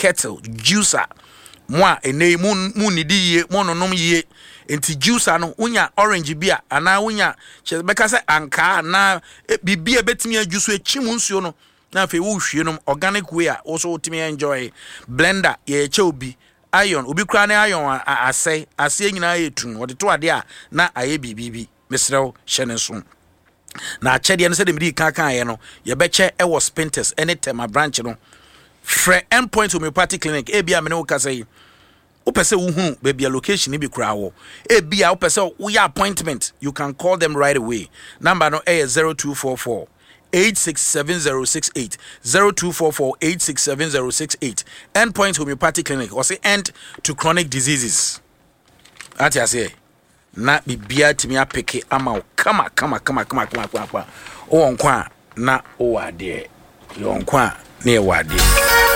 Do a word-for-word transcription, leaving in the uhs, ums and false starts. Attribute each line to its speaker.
Speaker 1: kettle juicer mo a ene mu mu nidi ye mo nonom ye enti juicer no unya orange bia ana unya che beka se anka na bibia betimi ajuso echimu nsuo no na fe wo hwie no organic way a wo so utimi enjoy blender ye che obi iron obi kra na iron asai asai nyina yetun wo de to ade a na aye bibibi mesrew hyene so na achede no se de midi kan kan ye no ye beche e wo spinters anytime a branch no free endpoint homeopathic clinic e bia me ne wo ka say wo pese wo hu baby location e bi kra wo e bia wo pese wo ya appointment you can call them right away number no e zero two four four eight six seven zero six eight zero two four four eight six seven zero six eight endpoint homeopathic clinic or say end to chronic diseases ati ase na bibia timi apeke ama kama kama kama kama kama kama o nkwa na o wade yo nkwa na e wade